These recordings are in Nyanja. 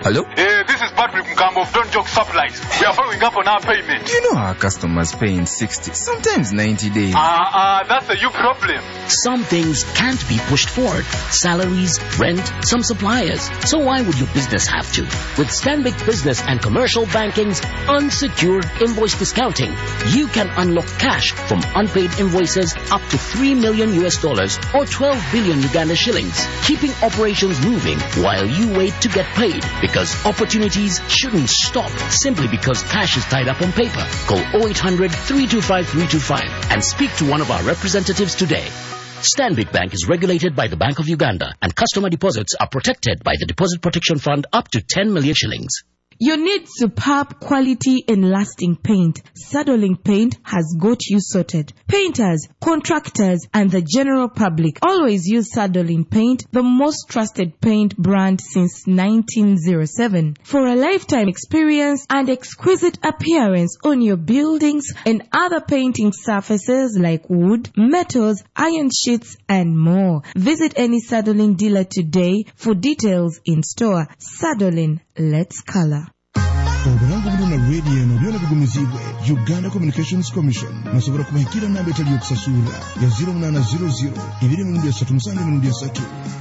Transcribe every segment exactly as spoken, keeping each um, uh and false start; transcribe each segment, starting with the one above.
Hello? Hey, this is Patrick Mkambo of Don't Joke Supplies. We are following up on our payment. You know our customers pay in sixty, sometimes ninety days. Ah, uh, ah, uh, that's a you problem. Some things can't be pushed forward. Salaries, rent, some suppliers. So why would your business have to? With Stanbic Business and Commercial Banking's unsecured invoice discounting, you can unlock cash from unpaid invoices up to three million U S dollars or twelve billion Uganda shillings, keeping operations moving while you wait to get paid. Because opportunities shouldn't stop simply because cash is tied up on paper. Call oh eight hundred, three two five, three two five and speak to one of our representatives today. Stanbic Bank is regulated by the Bank of Uganda, and customer deposits are protected by the Deposit Protection Fund up to ten million shillings. You need superb quality and lasting paint. Sadolin Paint has got you sorted. Painters, contractors, and the general public always use Sadolin Paint, the most trusted paint brand since nineteen oh seven. For a lifetime experience and exquisite appearance on your buildings and other painting surfaces like wood, metals, iron sheets, and more. Visit any Sadolin dealer today for details in store. Sadolin, let's color. Obulango buluna radio eno byona bigumizibwe Uganda Communications Commission nasobola kubahikira namba etali yokusasula ya zero nine zero zero ibiri mu three musange mu three.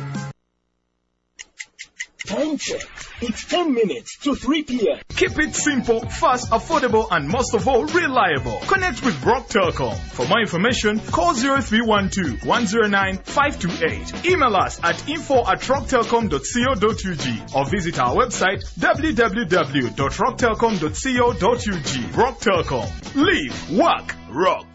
Time check. It's ten minutes to three p.m. Keep it simple, fast, affordable, and most of all, reliable. Connect with Brock Telecom. For more information, call zero three one two, one zero nine, five two eight. Email us at info at rocktelecom dot co dot ug or visit our website w w w dot rocktelecom dot co dot ug. Brock Telecom. Live, work, rock.